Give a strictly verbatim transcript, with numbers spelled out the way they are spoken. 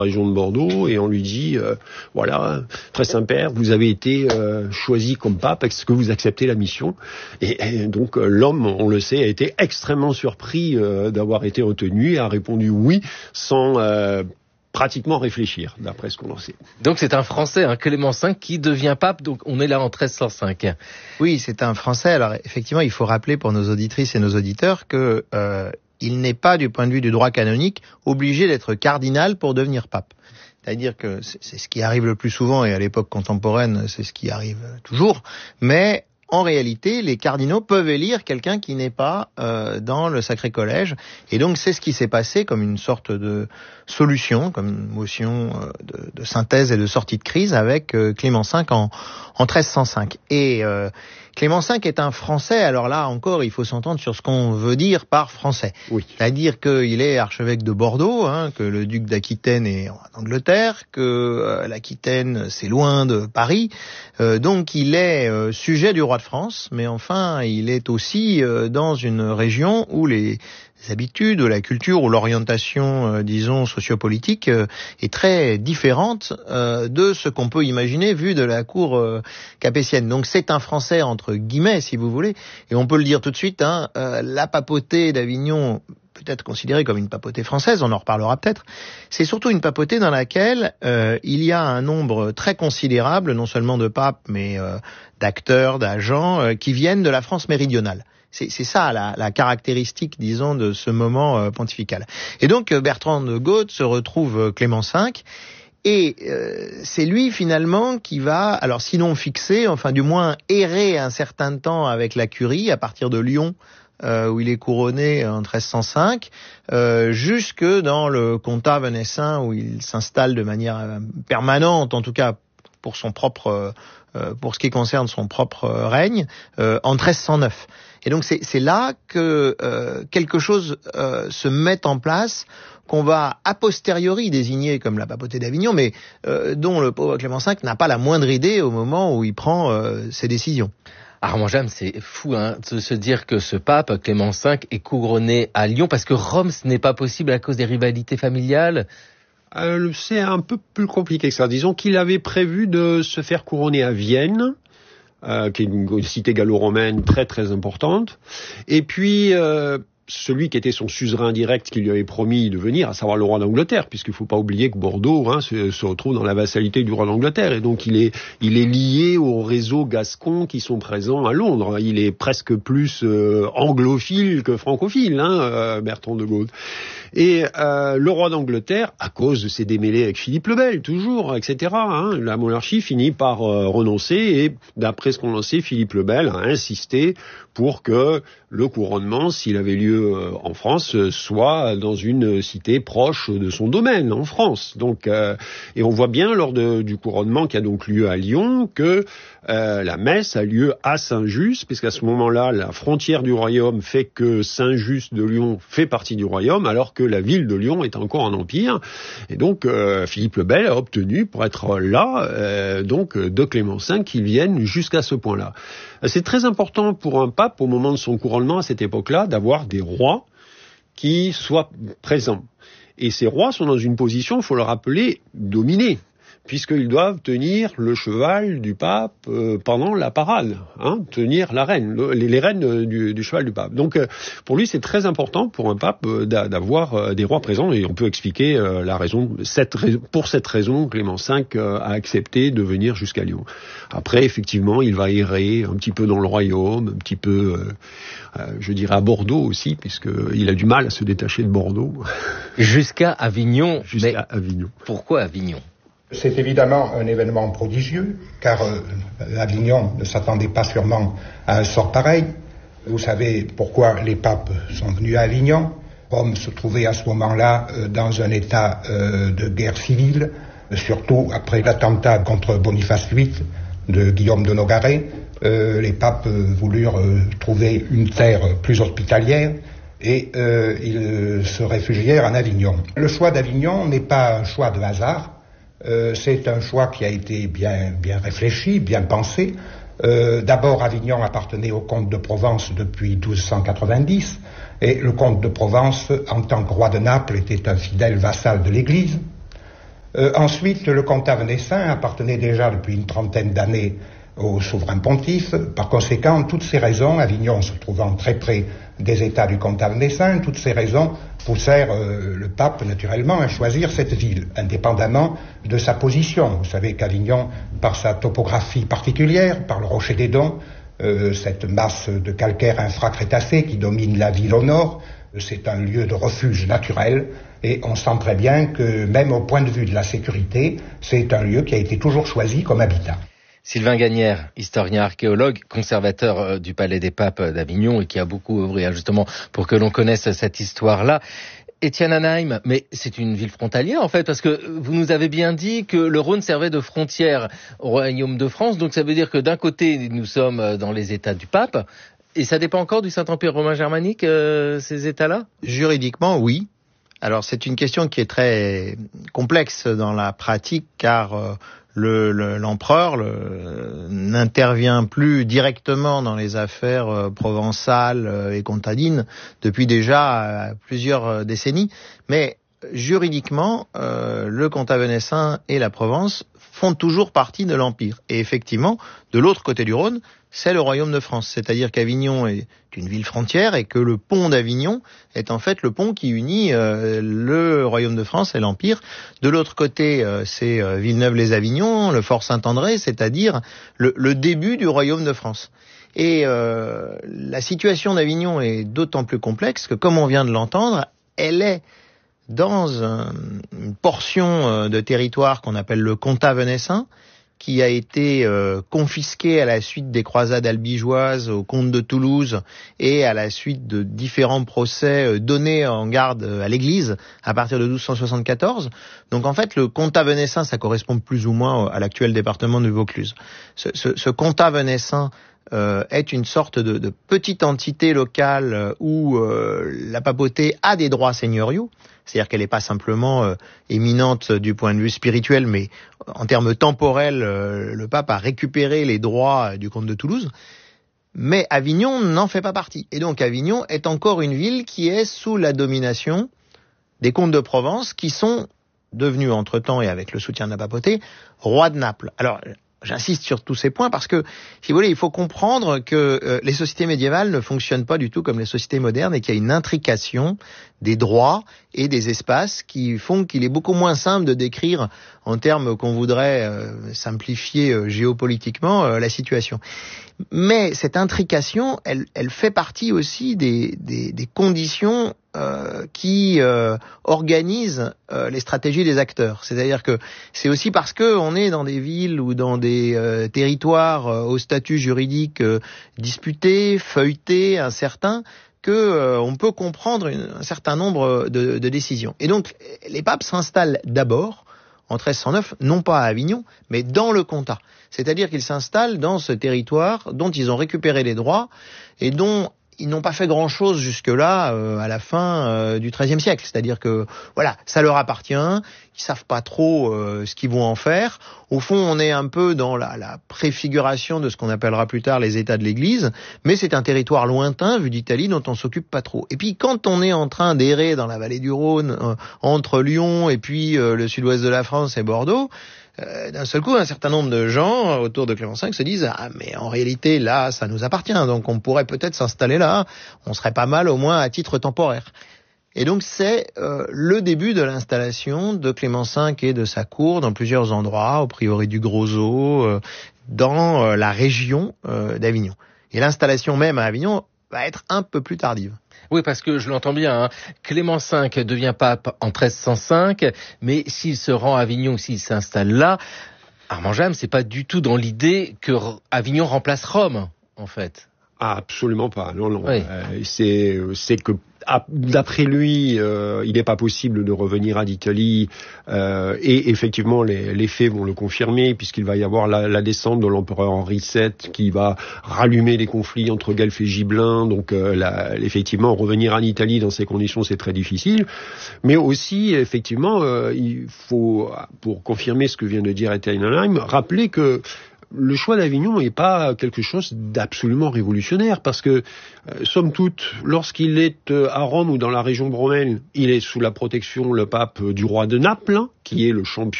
région de Bordeaux, et on lui dit euh, voilà, très Saint-Père, vous avez été euh, choisi comme pape, est-ce que vous acceptez la mission? Et, et donc euh, l'homme, on le sait, a été extrêmement surpris euh, d'avoir été retenu et a répondu oui sans euh, pratiquement réfléchir, d'après ce qu'on en sait. Donc c'est un Français, hein, Clément cinq, qui devient pape, donc on est là en treize cent cinq. Oui, c'est un Français. Alors effectivement, il faut rappeler pour nos auditrices et nos auditeurs que euh, il n'est pas, du point de vue du droit canonique, obligé d'être cardinal pour devenir pape. C'est-à-dire que c'est ce qui arrive le plus souvent, et à l'époque contemporaine, c'est ce qui arrive toujours, mais en réalité, les cardinaux peuvent élire quelqu'un qui n'est pas euh, dans le Sacré Collège. Et donc, c'est ce qui s'est passé comme une sorte de solution, comme une motion euh, de, de synthèse et de sortie de crise avec euh, Clément cinq en, en treize cent cinq. Et euh, Clément cinq est un Français. Alors là, encore, il faut s'entendre sur ce qu'on veut dire par Français. Oui. C'est-à-dire qu'il est archevêque de Bordeaux, hein, que le duc d'Aquitaine est en Angleterre, que euh, l'Aquitaine, c'est loin de Paris. Euh, donc, il est euh, sujet du roi de France, mais enfin, il est aussi euh, dans une région où les habitudes, ou la culture, ou l'orientation, euh, disons, sociopolitique euh, est très différente euh, de ce qu'on peut imaginer vu de la cour euh, capétienne. Donc c'est un Français entre guillemets, si vous voulez, et on peut le dire tout de suite, hein, euh, la papauté d'Avignon, peut-être considérée comme une papauté française, on en reparlera peut-être, c'est surtout une papauté dans laquelle euh, il y a un nombre très considérable, non seulement de papes, mais euh, d'acteurs, d'agents, euh, qui viennent de la France méridionale. C'est, c'est ça la, la caractéristique, disons, de ce moment euh, pontifical. Et donc Bertrand de Gontaut se retrouve euh, Clément cinq, et euh, c'est lui finalement qui va, alors sinon fixer, enfin du moins errer un certain temps avec la curie à partir de Lyon, euh, où il est couronné en treize cent cinq, euh, jusque dans le comtat venessin où il s'installe de manière euh, permanente, en tout cas pour son propre, euh, pour ce qui concerne son propre règne, euh, en treize cent neuf. Et donc c'est, c'est là que euh, quelque chose euh, se met en place qu'on va a posteriori désigner comme la papauté d'Avignon, mais euh, dont le pauvre Clément cinq n'a pas la moindre idée au moment où il prend euh, ses décisions. Armand James, c'est fou hein, de se dire que ce pape, Clément cinq, est couronné à Lyon, parce que Rome, ce n'est pas possible à cause des rivalités familiales. Euh, c'est un peu plus compliqué que ça. Disons qu'il avait prévu de se faire couronner à Vienne, Euh, qui est une cité gallo-romaine très très importante, et puis euh, celui qui était son suzerain direct qui lui avait promis de venir, à savoir le roi d'Angleterre, puisqu'il ne faut pas oublier que Bordeaux hein, se, se retrouve dans la vassalité du roi d'Angleterre, et donc il est, il est lié aux réseaux gascons qui sont présents à Londres. Il est presque plus euh, anglophile que francophile, hein, euh, Bertrand de Gontaut. Et euh, le roi d'Angleterre, à cause de ses démêlés avec Philippe le Bel, toujours, et cetera, hein, la monarchie finit par euh, renoncer, et d'après ce qu'on en sait, Philippe le Bel a insisté pour que le couronnement, s'il avait lieu euh, en France, euh, soit dans une cité proche de son domaine, en France. Donc, euh, et on voit bien lors de, du couronnement qui a donc lieu à Lyon que euh, la messe a lieu à Saint-Just, puisqu'à ce moment-là, la frontière du royaume fait que Saint-Just de Lyon fait partie du royaume, alors que la ville de Lyon est encore un empire. Et donc, euh, Philippe le Bel a obtenu, pour être là, euh, donc de Clément cinq, qu'il vienne jusqu'à ce point-là. C'est très important pour un pape, au moment de son couronnement, à cette époque-là, d'avoir des rois qui soient présents. Et ces rois sont dans une position, il faut le rappeler, dominée, puisqu'ils doivent tenir le cheval du pape euh, pendant la parade, hein, tenir la reine, le, les, les rênes du, du cheval du pape. Donc euh, pour lui, c'est très important pour un pape euh, d'avoir euh, des rois présents, et on peut expliquer euh, la raison. Cette, pour cette raison, Clément cinq euh, a accepté de venir jusqu'à Lyon. Après, effectivement, il va errer un petit peu dans le royaume, un petit peu, euh, euh, je dirais, à Bordeaux aussi, puisqu'il a du mal à se détacher de Bordeaux. Jusqu'à Avignon. Jusqu'à Avignon. Pourquoi Avignon ? C'est évidemment un événement prodigieux, car euh, Avignon ne s'attendait pas sûrement à un sort pareil. Vous savez pourquoi les papes sont venus à Avignon. Rome se trouvait à ce moment-là euh, dans un état euh, de guerre civile, euh, surtout après l'attentat contre Boniface huit de Guillaume de Nogaret. Euh, les papes euh, voulurent euh, trouver une terre plus hospitalière, et euh, ils se réfugièrent en Avignon. Le choix d'Avignon n'est pas un choix de hasard. Euh, c'est un choix qui a été bien, bien réfléchi, bien pensé. Euh, d'abord, Avignon appartenait au comte de Provence depuis douze cent quatre-vingt-dix, et le comte de Provence, en tant que roi de Naples, était un fidèle vassal de l'Église. Euh, ensuite, le comtat venessin appartenait déjà depuis une trentaine d'années au souverain pontife. Par conséquent, toutes ces raisons, Avignon se trouvant très près des États du comtat venessin, toutes ces raisons poussèrent euh, le pape naturellement à choisir cette ville, indépendamment de sa position. Vous savez qu'Avignon, par sa topographie particulière, par le rocher des Dons, euh, cette masse de calcaire infracrétacé qui domine la ville au nord, c'est un lieu de refuge naturel. Et on sent très bien que, même au point de vue de la sécurité, c'est un lieu qui a été toujours choisi comme habitat. Sylvain Gagnère, historien archéologue, conservateur du Palais des Papes d'Avignon et qui a beaucoup œuvré justement pour que l'on connaisse cette histoire-là. Étienne Anheim, mais c'est une ville frontalière en fait, parce que vous nous avez bien dit que le Rhône servait de frontière au Royaume de France, donc ça veut dire que d'un côté nous sommes dans les États du Pape, et ça dépend encore du Saint-Empire romain germanique, euh, ces États-là ? Juridiquement, oui. Alors c'est une question qui est très complexe dans la pratique, car euh, le, le, l'empereur le, n'intervient plus directement dans les affaires euh, provençales euh, et comtadines depuis déjà euh, plusieurs décennies, mais juridiquement, euh, le comtat venessin et la Provence font toujours partie de l'Empire. Et effectivement, de l'autre côté du Rhône, c'est le royaume de France. C'est-à-dire qu'Avignon est une ville frontière et que le pont d'Avignon est en fait le pont qui unit euh, le royaume de France et l'Empire. De l'autre côté, euh, c'est euh, Villeneuve-les-Avignon, le fort Saint-André, c'est-à-dire le, le début du royaume de France. Et euh, la situation d'Avignon est d'autant plus complexe que, comme on vient de l'entendre, elle est dans un, une portion de territoire qu'on appelle le comtat venessin, qui a été euh, confisqué à la suite des croisades albigeoises au comte de Toulouse et à la suite de différents procès euh, donnés en garde à l'Église à partir de douze cent soixante-quatorze. Donc en fait, le comtat venessin, ça correspond plus ou moins à l'actuel département du Vaucluse. Ce, ce, ce comtat venessin euh, est une sorte de, de petite entité locale où euh, la papauté a des droits seigneuriaux. C'est-à-dire qu'elle n'est pas simplement euh, éminente du point de vue spirituel, mais en termes temporels, euh, le pape a récupéré les droits du comte de Toulouse. Mais Avignon n'en fait pas partie. Et donc Avignon est encore une ville qui est sous la domination des comtes de Provence, qui sont devenus entre-temps, et avec le soutien de la papauté, rois de Naples. Alors, j'insiste sur tous ces points parce que, si vous voulez, il faut comprendre que euh, les sociétés médiévales ne fonctionnent pas du tout comme les sociétés modernes et qu'il y a une intrication des droits et des espaces qui font qu'il est beaucoup moins simple de décrire en termes qu'on voudrait euh, simplifier euh, géopolitiquement euh, la situation. Mais cette intrication, elle, elle fait partie aussi des, des, des conditions euh, qui euh, organisent euh, les stratégies des acteurs. C'est-à-dire que c'est aussi parce que on est dans des villes ou dans des euh, territoires euh, au statut juridique euh, disputé, feuilleté, incertain, que euh, on peut comprendre une, un certain nombre de, de décisions. Et donc, les papes s'installent d'abord en treize cent neuf, non pas à Avignon, mais dans le comtat. C'est-à-dire qu'ils s'installent dans ce territoire dont ils ont récupéré les droits et dont ils n'ont pas fait grand-chose jusque-là euh, à la fin euh, du treizième siècle. C'est-à-dire que, voilà, ça leur appartient, ils savent pas trop euh, ce qu'ils vont en faire. Au fond, on est un peu dans la, la préfiguration de ce qu'on appellera plus tard les États de l'Église, mais c'est un territoire lointain, vu d'Italie, dont on s'occupe pas trop. Et puis, quand on est en train d'errer dans la vallée du Rhône, euh, entre Lyon et puis euh, le sud-ouest de la France et Bordeaux, Euh, d'un seul coup, un certain nombre de gens autour de Clément cinq se disent « Ah, mais en réalité, là, ça nous appartient, donc on pourrait peut-être s'installer là, on serait pas mal au moins à titre temporaire. » Et donc, c'est euh, le début de l'installation de Clément cinq et de sa cour dans plusieurs endroits, au prieuré du Gros-Eau, euh, dans euh, la région euh, d'Avignon. Et l'installation même à Avignon va être un peu plus tardive. Oui, parce que je l'entends bien, hein. Clément cinq devient pape en treize cent cinq, mais s'il se rend à Avignon, s'il s'installe là, Armand James, c'est pas du tout dans l'idée que Avignon remplace Rome, en fait. Ah, absolument pas. Non, non. Oui. Euh, c'est, c'est que ah, d'après lui, euh, il n'est pas possible de revenir à l'Italie. Euh, et effectivement, les, les faits vont le confirmer, puisqu'il va y avoir la, la descente de l'empereur Henri sept qui va rallumer les conflits entre Guelfes et Gibelins. Donc, euh, la, effectivement, revenir en Italie dans ces conditions, c'est très difficile. Mais aussi, effectivement, euh, il faut, pour confirmer ce que vient de dire Étienne Anheim, rappeler que le choix d'Avignon n'est pas quelque chose d'absolument révolutionnaire, parce que, euh, somme toute, lorsqu'il est euh, à Rome ou dans la région bromaine, il est sous la protection, le pape, euh, du roi de Naples, hein, qui est le champion